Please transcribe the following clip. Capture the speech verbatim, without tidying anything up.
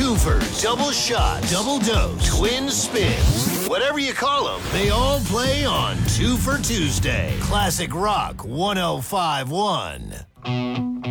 Twofers, double shot, double dose, twin spins. Whatever you call them, they all play on Two for Tuesday. Classic Rock one oh five point one.